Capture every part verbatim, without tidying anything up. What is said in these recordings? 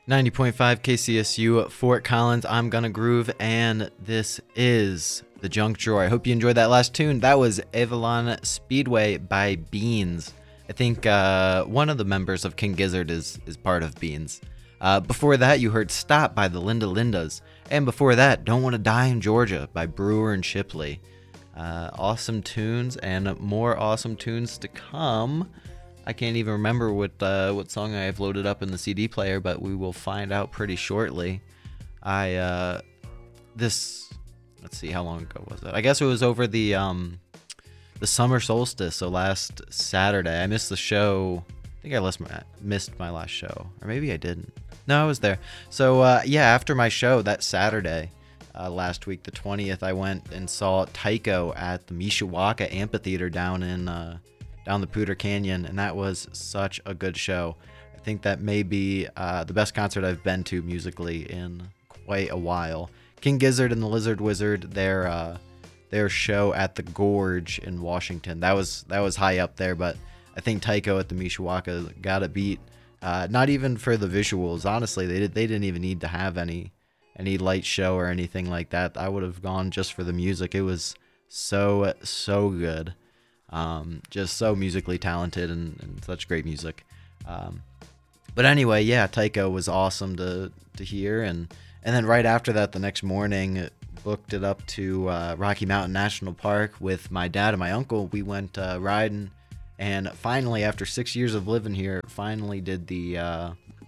ninety point five K C S U, Fort Collins, I'm Gonna Groove, and this is the Junk Drawer. I hope you enjoyed that last tune. That was Avalon Speedway by Beans. I think uh, one of the members of King Gizzard is, is part of Beans. Uh, before that, you heard Stop by the Linda Lindas. And before that, Don't Want to Die in Georgia by Brewer and Shipley. Uh, awesome tunes and more awesome tunes to come. I can't even remember what uh, what song I have loaded up in the C D player, but we will find out pretty shortly. I uh, this let's see, how long ago was it? I guess it was over the um, the summer solstice, so last Saturday. I missed the show. I think I missed my, missed my last show, or maybe I didn't. No, I was there. So uh, yeah, after my show that Saturday uh, last week, the twentieth, I went and saw Tycho at the Mishawaka Amphitheater down in. Uh, down the Poudre Canyon, and that was such a good show. I think that may be uh, the best concert I've been to musically in quite a while. King Gizzard and the Lizard Wizard, their uh, their show at the Gorge in Washington, that was that was high up there, but I think Tycho at the Mishawaka got it beat. Uh, not even for the visuals, honestly, they did, they didn't even need to have any any light show or anything like that. I would have gone just for the music. It was so so good. Um, just so musically talented and, and such great music. Um, but anyway, yeah, Tycho was awesome to, to hear. And, and then right after that, the next morning, booked it up to uh, Rocky Mountain National Park with my dad and my uncle. We went uh, riding. And finally, after six years of living here, finally did the, uh,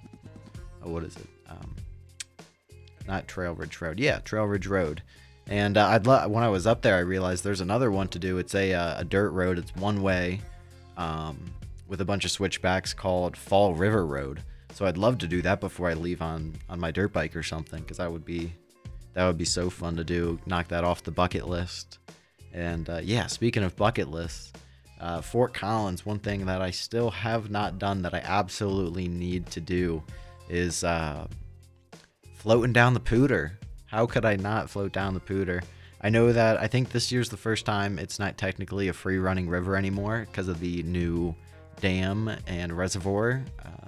oh, what is it? Um, not Trail Ridge Road. Yeah, Trail Ridge Road. And uh, I'd lo- when I was up there, I realized there's another one to do. It's a uh, a dirt road. It's one way, um, with a bunch of switchbacks called Fall River Road. So I'd love to do that before I leave on, on my dirt bike or something, because that would be that would be so fun to do. Knock that off the bucket list. And uh, yeah, speaking of bucket lists, uh, Fort Collins. One thing that I still have not done that I absolutely need to do is uh, floating down the Poudre. How could I not float down the Poudre? I know that I think this year's the first time it's not technically a free running river anymore because of the new dam and reservoir uh,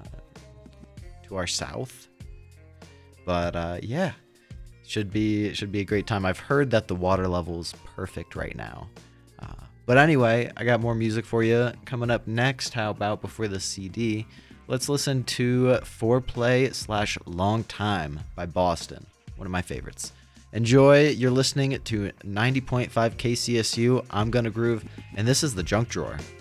to our south. But uh, yeah, should be should be a great time. I've heard that the water level is perfect right now. Uh, but anyway, I got more music for you coming up next. How about before the C D? Let's listen to Foreplay slash Long Time by Boston. One of my favorites. Enjoy. You're listening to ninety point five K C S U. I'm Gonna Groove, and this is the Junk Drawer.